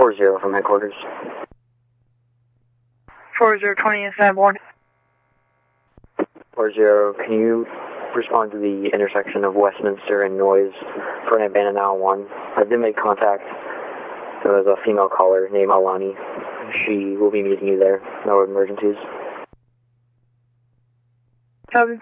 40 from headquarters. 4020 is Sanborn. 40, can you respond to the intersection of Westminster and Noise for an abandoned L1? I did make contact. There was a female caller named Alani. She will be meeting you there. No emergencies. Copy.